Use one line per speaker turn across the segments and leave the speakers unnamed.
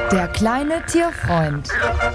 Der kleine Tierfreund.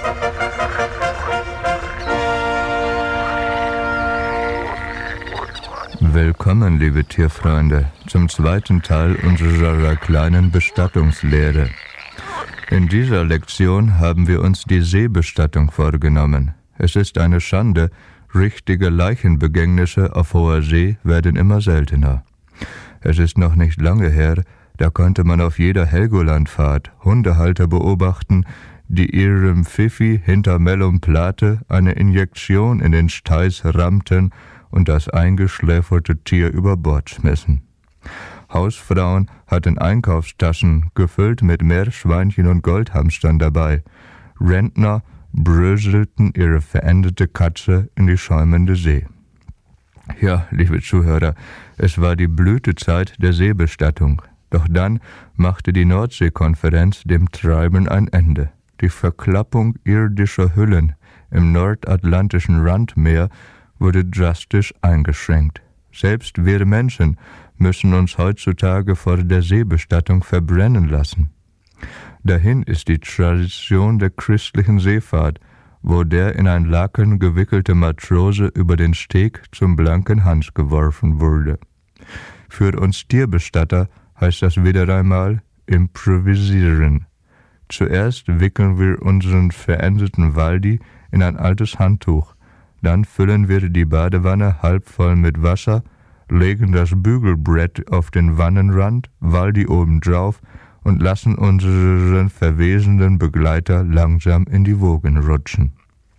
Willkommen, liebe Tierfreunde, zum zweiten Teil unserer kleinen Bestattungslehre. In dieser Lektion haben wir uns die Seebestattung vorgenommen. Es ist eine Schande, richtige Leichenbegängnisse auf hoher See werden immer seltener. Es ist noch nicht lange her, da konnte man auf jeder Helgolandfahrt Hundehalter beobachten, die ihrem Pfiffi hinter Mellum Plate eine Injektion in den Steiß rammten und das eingeschläferte Tier über Bord schmissen. Hausfrauen hatten Einkaufstaschen gefüllt mit Meerschweinchen und Goldhamstern dabei. Rentner bröselten ihre verendete Katze in die schäumende See. Ja, liebe Zuhörer, es war die Blütezeit der Seebestattung. Doch dann machte die Nordseekonferenz dem Treiben ein Ende. Die Verklappung irdischer Hüllen im nordatlantischen Randmeer wurde drastisch eingeschränkt. Selbst wir Menschen müssen uns heutzutage vor der Seebestattung verbrennen lassen. Dahin ist die Tradition der christlichen Seefahrt, wo der in ein Laken gewickelte Matrose über den Steg zum blanken Hans geworfen wurde. Für uns Tierbestatter heißt das wieder einmal improvisieren. Zuerst wickeln wir unseren verendeten Waldi in ein altes Handtuch. Dann füllen wir die Badewanne halb voll mit Wasser, legen das Bügelbrett auf den Wannenrand, Waldi obendrauf und lassen unseren verwesenden Begleiter langsam in die Wogen rutschen.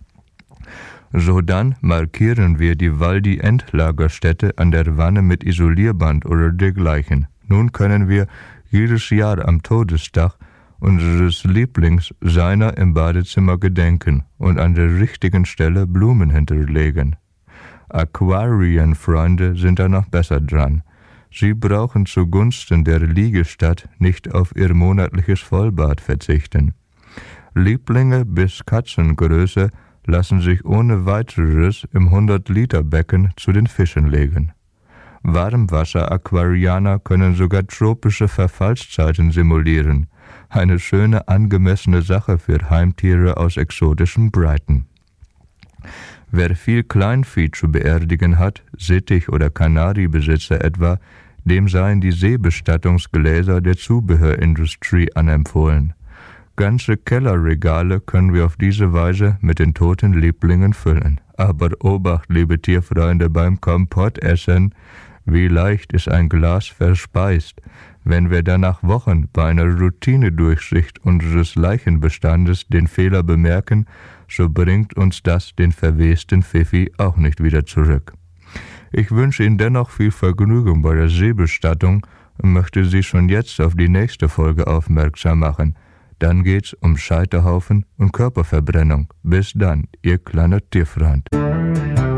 Sodann markieren wir die Waldi-Endlagerstätte an der Wanne mit Isolierband oder dergleichen. Nun können wir jedes Jahr am Todestag unseres Lieblings seiner im Badezimmer gedenken und an der richtigen Stelle Blumen hinterlegen. Aquarienfreunde sind da noch besser dran. Sie brauchen zugunsten der Liegestatt nicht auf ihr monatliches Vollbad verzichten. Lieblinge bis Katzengröße lassen sich ohne weiteres im 100-Liter-Becken zu den Fischen legen. Warmwasser-Aquarianer können sogar tropische Verfallszeiten simulieren. Eine schöne, angemessene Sache für Heimtiere aus exotischen Breiten. Wer viel Kleinvieh zu beerdigen hat, Sittich- oder Kanariebesitzer etwa, dem seien die Seebestattungsgläser der Zubehörindustrie anempfohlen. Ganze Kellerregale können wir auf diese Weise mit den toten Lieblingen füllen. Aber Obacht, liebe Tierfreunde, beim Kompottessen, wie leicht ist ein Glas verspeist. Wenn wir dann nach Wochen bei einer Routinedurchsicht unseres Leichenbestandes den Fehler bemerken, so bringt uns das den verwesten Pfiffi auch nicht wieder zurück. Ich wünsche Ihnen dennoch viel Vergnügen bei der Seebestattung und möchte Sie schon jetzt auf die nächste Folge aufmerksam machen. Dann geht's um Scheiterhaufen und Körperverbrennung. Bis dann, Ihr kleiner Tierfreund.